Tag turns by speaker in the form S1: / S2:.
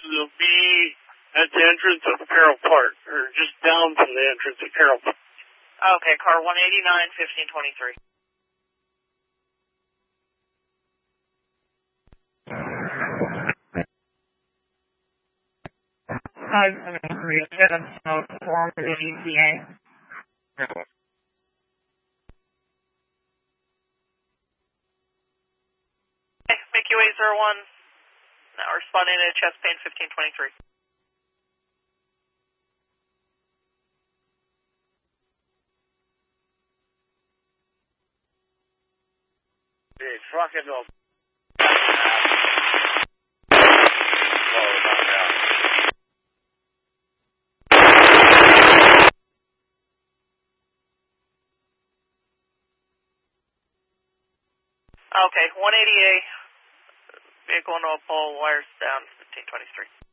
S1: will be at the entrance of Carroll Park, or just down from the entrance of Carroll Park.
S2: Okay, car 189, 1523. Mickey Way 01, now responding to chest pain 1523.
S1: Hey, trucking up.
S2: Okay, 188, vehicle no pole, wires down 1523.